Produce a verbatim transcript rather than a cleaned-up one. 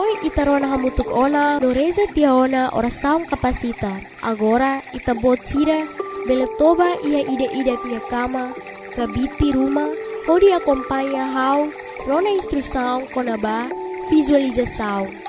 Hoy itarona hamutuk ona, no reza tiaona oração kapasita. Agora itabot sira, beletoba ia ide-ide minha cama, kabiti rumah, hodi acompanha how, rona instrução konaba, visualização.